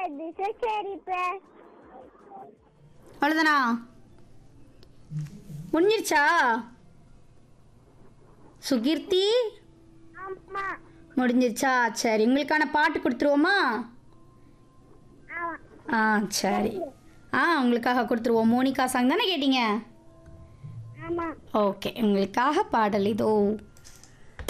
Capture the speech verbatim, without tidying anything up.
திசை சரிப்ப அவ்வளோதானா? முடிஞ்சிருச்சா? சுகீர்த்தி ஆமா முடிஞ்சிருச்சா? சரி, உங்களுக்கான பாட்டு கொடுத்துருவோமா? ஆமா ஆ சரி. ஆ உங்களுக்காக கொடுத்துருவோம். மோனிகா சாங் தானே கேட்டீங்க? ஆமா ஓகே, உங்களுக்காக பாடல் இதோ.